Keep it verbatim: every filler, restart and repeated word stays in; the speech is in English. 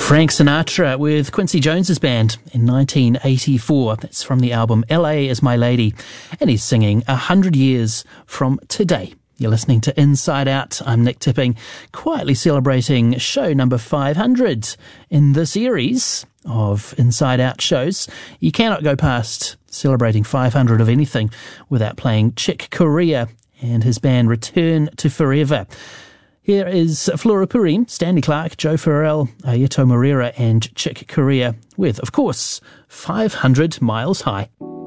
Frank Sinatra with Quincy Jones's band in nineteen eighty-four. That's from the album L A Is My Lady. And he's singing A Hundred Years from Today. You're listening to Inside Out. I'm Nick Tipping, quietly celebrating show number five hundred in the series of Inside Out shows. You cannot go past celebrating five hundred of anything without playing Chick Corea and his band Return to Forever. Here is Flora Purim, Stanley Clarke, Joe Farrell, Ayeto Moreira and Chick Corea with, of course, five hundred Miles High.